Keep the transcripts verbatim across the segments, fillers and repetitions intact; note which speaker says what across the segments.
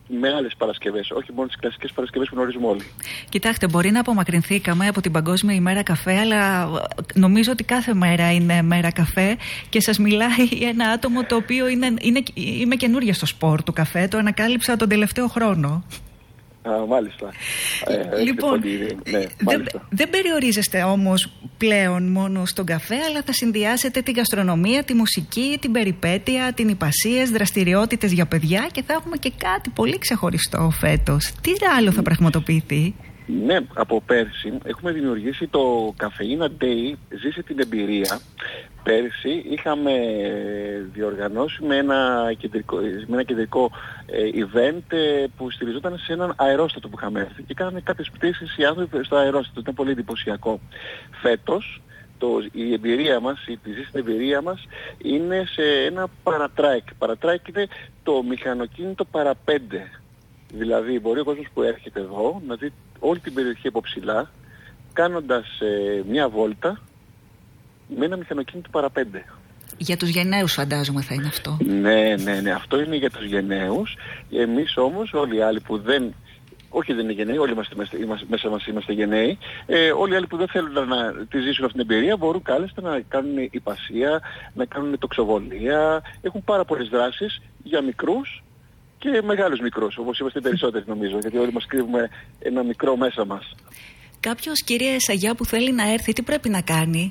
Speaker 1: με άλλες Παρασκευές, όχι μόνο τις κλασικές Παρασκευές που γνωρίζουμε όλοι.
Speaker 2: Κοιτάξτε, μπορεί να απομακρυνθήκαμε από την Παγκόσμια ημέρα καφέ, αλλά νομίζω ότι κάθε μέρα είναι μέρα καφέ και σας μιλάει ένα άτομο το οποίο είναι, είναι, είμαι καινούρια στο σπορ του καφέ, το ανακάλυψα τον τελευταίο χρόνο.
Speaker 1: Α, μάλιστα. Ε,
Speaker 2: λοιπόν,
Speaker 1: πολύ, ναι,
Speaker 2: δεν, δεν περιορίζεστε όμως πλέον μόνο στον καφέ, αλλά θα συνδυάσετε τη γαστρονομία, τη μουσική, την περιπέτεια, την υπασίες, δραστηριότητες για παιδιά και θα έχουμε και κάτι πολύ ξεχωριστό φέτος. Τι άλλο θα πραγματοποιηθεί?
Speaker 1: Ναι, από πέρσι έχουμε δημιουργήσει το Καφεΐνα Day, ζήσε την εμπειρία. Πέρσι είχαμε διοργανώσει με ένα κεντρικό, με ένα κεντρικό ε, event ε, που στηριζόταν σε έναν αερόστατο που είχαμε έρθει και κάνανε κάποιες πτήσεις οι άνθρωποι στο αερόστατο. Ήταν πολύ εντυπωσιακό. Φέτος το, η εμπειρία μας, η ζήση την εμπειρία μας είναι σε ένα παρατράικ. Παρατράικ είναι το μηχανοκίνητο παραπέντε. Δηλαδή μπορεί ο κόσμος που έρχεται εδώ να δει όλη την περιοχή από ψηλά κάνοντας ε, μια βόλτα με ένα μηχανοκίνητο παραπέντε. Για τους γενναίους φαντάζομαι θα είναι αυτό. Ναι, ναι, ναι. Αυτό είναι για τους γενναίους. Εμείς όμως όλοι οι άλλοι που δεν... Όχι δεν είναι γενναίοι, όλοι είμαστε, είμαστε, μέσα μας είμαστε γενναίοι. Ε, όλοι οι άλλοι που δεν θέλουν να τη ζήσουν αυτήν την εμπειρία μπορούν κάλλιστα να κάνουν υπασία, να κάνουν τοξοβολία. Έχουν πάρα πολλές δράσεις για μικρούς και μεγάλους μικρούς, όπως είμαστε περισσότεροι νομίζω, γιατί όλοι μας κρύβουμε ένα μικρό μέσα μας. Κάποιος, κύριε Σαγιά, που θέλει να έρθει, τι πρέπει να κάνει?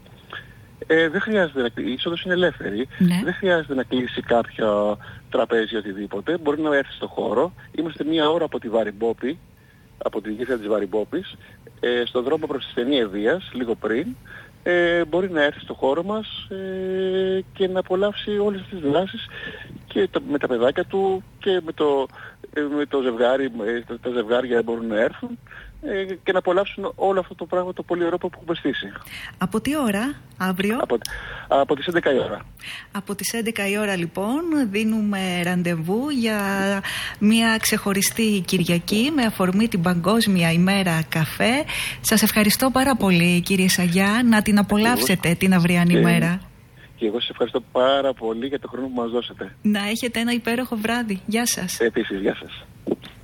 Speaker 1: Ε, δεν χρειάζεται να κλείσει, η είσοδος είναι ελεύθερη. Ναι. Δεν χρειάζεται να κλείσει κάποιο τραπέζι ή οτιδήποτε. Μπορεί να έρθει στο χώρο. Είμαστε μία ώρα από τη Βαρυμπόπη, από τη γέφυρα της Βαρυμπόπης, ε, στον δρόμο προς τη στενή Ευβοίας, λίγο πριν. Ε, μπορεί να έρθει στο χώρο μας ε, και να απολαύσει όλες τις δράσεις και το, με τα παιδάκια του και με το, ε, με το ζευγάρι, με, τα ζευγάρια μπορούν να έρθουν ε, και να απολαύσουν όλο αυτό το πράγμα το πολύ ωραίο που έχουμε στήσει. Από τι ώρα αύριο? Από, από τις έντεκα η ώρα. Από τις έντεκα η ώρα λοιπόν δίνουμε ραντεβού για μια ξεχωριστή Κυριακή με αφορμή την Παγκόσμια ημέρα καφέ. Σας ευχαριστώ πάρα πολύ, κύριε Σαγιά, να την απολαύσετε εγώ, την αυριανή και, μέρα. Και εγώ σας ευχαριστώ πάρα πολύ για το χρόνο που μας δώσατε. Να έχετε ένα υπέροχο βράδυ. Γεια σας. Επίσης, γεια σας.